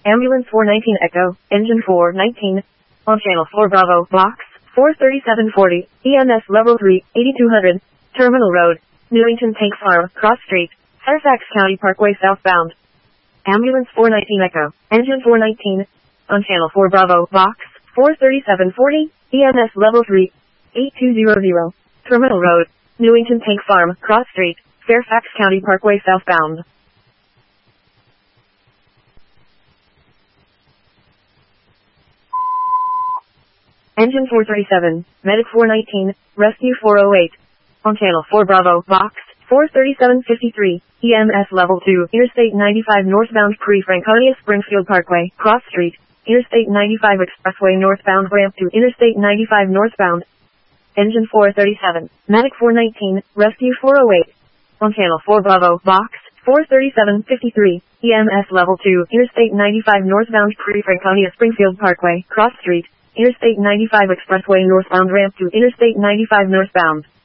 Ambulance 419 Echo, Engine 419. On Channel 4 Bravo, Box 43740, EMS Level 3, 8200, Terminal Road, Newington Tank Farm, Cross Street, Fairfax County Parkway southbound. Ambulance 419 Echo, Engine 419. On Channel 4 Bravo, Box 43740, EMS Level 3, 8200, Terminal Road, Newington Tank Farm, Cross Street, Fairfax County Parkway southbound. Engine 437, Medic 419, Rescue 408. On Channel 4 Bravo, Box 43753, EMS Level 2, Interstate 95 northbound pre-Franconia Springfield Parkway, Cross Street, Interstate 95 Expressway northbound ramp to Interstate 95 northbound. Engine 437, Medic 419, Rescue 408. On Channel 4 Bravo, Box 43753, EMS Level 2, Interstate 95 northbound pre-Franconia Springfield Parkway, Cross Street, Interstate 95 Expressway northbound ramp to Interstate 95 northbound.